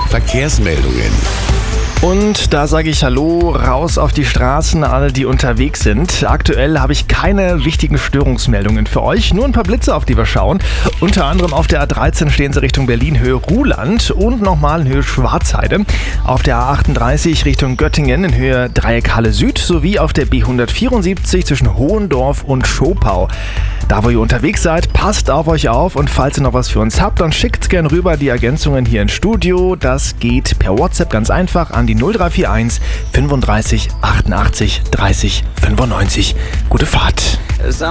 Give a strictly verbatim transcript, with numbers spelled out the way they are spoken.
Verkehrsmeldungen. Und da sage ich Hallo, raus auf die Straßen, alle, die unterwegs sind. Aktuell habe ich keine wichtigen Störungsmeldungen für euch, nur ein paar Blitze, auf die wir schauen. Unter anderem auf der A dreizehn stehen sie Richtung Berlin, Höhe Ruhland und nochmal in Höhe Schwarzheide. Auf der A achtunddreißig Richtung Göttingen in Höhe Dreieck Halle Süd sowie auf der B hundertvierundsiebzig zwischen Hohendorf und Schopau. Da, wo ihr unterwegs seid, passt auf euch auf und falls ihr noch was für uns habt, dann schickt gern rüber die Ergänzungen hier ins Studio. Das geht per WhatsApp ganz einfach an die null drei vier eins fünfunddreißig achtundachtzig dreißig fünfundneunzig. Gute Fahrt!